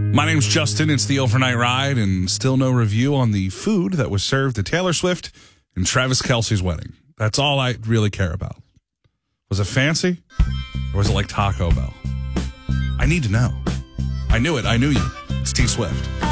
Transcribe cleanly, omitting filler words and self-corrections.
My name's Justin. It's the Overnight Ride, and still no review on the food that was served at Taylor Swift and Travis Kelce's wedding. That's all I really care about. Was it fancy, or was it like Taco Bell? I need to know. I knew it. I knew you. It's T Swift.